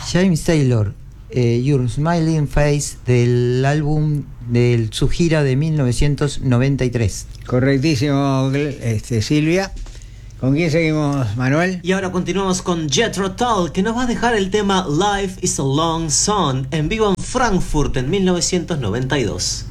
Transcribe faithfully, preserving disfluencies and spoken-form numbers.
James Taylor, eh, Your Smiling Face, del álbum de su gira de mil novecientos noventa y tres. Correctísimo, este, Silvia. ¿Con quién seguimos, Manuel? Y ahora continuamos con Jethro Tull, que nos va a dejar el tema Life is a Long Song en vivo en Frankfurt en mil novecientos noventa y dos.